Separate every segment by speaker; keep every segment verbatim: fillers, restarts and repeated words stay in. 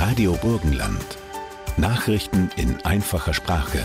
Speaker 1: Radio Burgenland. Nachrichten in einfacher Sprache.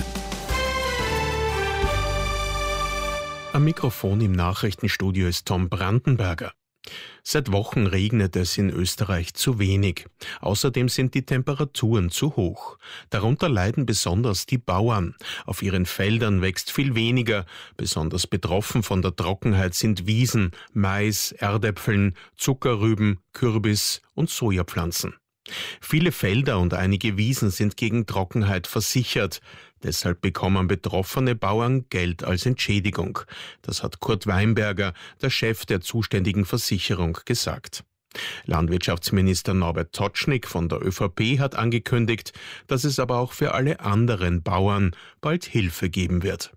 Speaker 2: Am Mikrofon im Nachrichtenstudio ist Tom Brandenberger. Seit Wochen regnet es in Österreich zu wenig. Außerdem sind die Temperaturen zu hoch. Darunter leiden besonders die Bauern. Auf ihren Feldern wächst viel weniger. Besonders betroffen von der Trockenheit sind Wiesen, Mais, Erdäpfeln, Zuckerrüben, Kürbis und Sojapflanzen. Viele Felder und einige Wiesen sind gegen Trockenheit versichert. Deshalb bekommen betroffene Bauern Geld als Entschädigung. Das hat Kurt Weinberger, der Chef der zuständigen Versicherung, gesagt. Landwirtschaftsminister Norbert Totschnig von der ÖVP hat angekündigt, dass es aber auch für alle anderen Bauern bald Hilfe geben wird.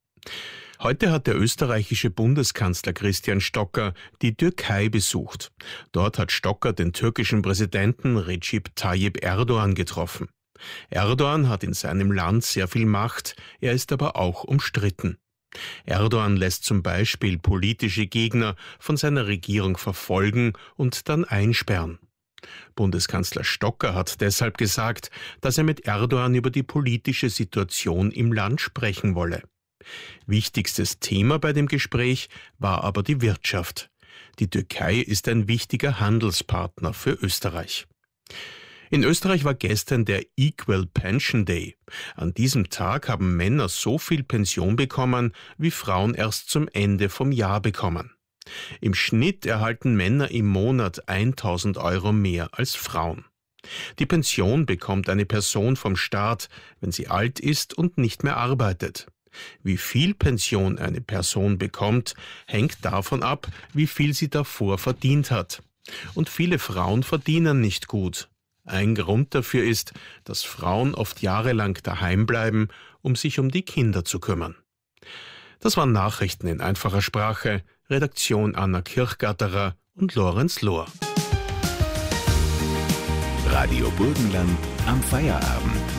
Speaker 2: Heute hat der österreichische Bundeskanzler Christian Stocker die Türkei besucht. Dort hat Stocker den türkischen Präsidenten Recep Tayyip Erdoğan getroffen. Erdoğan hat in seinem Land sehr viel Macht, er ist aber auch umstritten. Erdoğan lässt zum Beispiel politische Gegner von seiner Regierung verfolgen und dann einsperren. Bundeskanzler Stocker hat deshalb gesagt, dass er mit Erdoğan über die politische Situation im Land sprechen wolle. Wichtigstes Thema bei dem Gespräch war aber die Wirtschaft. Die Türkei ist ein wichtiger Handelspartner für Österreich. In Österreich war gestern der Equal Pension Day. An diesem Tag haben Männer so viel Pension bekommen, wie Frauen erst zum Ende vom Jahr bekommen. Im Schnitt erhalten Männer im Monat tausend Euro mehr als Frauen. Die Pension bekommt eine Person vom Staat, wenn sie alt ist und nicht mehr arbeitet. Wie viel Pension eine Person bekommt, hängt davon ab, wie viel sie davor verdient hat. Und viele Frauen verdienen nicht gut. Ein Grund dafür ist, dass Frauen oft jahrelang daheim bleiben, um sich um die Kinder zu kümmern. Das waren Nachrichten in einfacher Sprache, Redaktion Anna Kirchgatterer und Lorenz Lohr.
Speaker 1: Radio Burgenland am Feierabend.